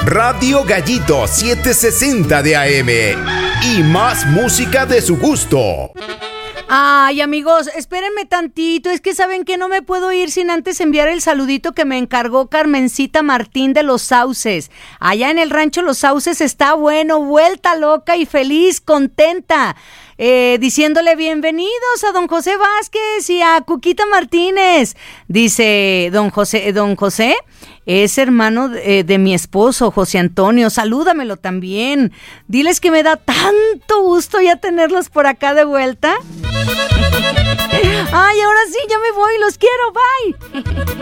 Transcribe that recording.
Radio Gallito 760 de AM. Y más música de su gusto. Ay, amigos, espérenme tantito, es que saben que no me puedo ir sin antes enviar el saludito que me encargó Carmencita Martín de Los Sauces. Allá en el rancho Los Sauces está bueno, vuelta loca y feliz, contenta, diciéndole bienvenidos a don José Vázquez y a Cuquita Martínez. Dice don José es hermano de mi esposo, José Antonio, salúdamelo también. Diles que me da tanto gusto ya tenerlos por acá de vuelta. Ay, ahora sí, ya me voy, los quiero, bye.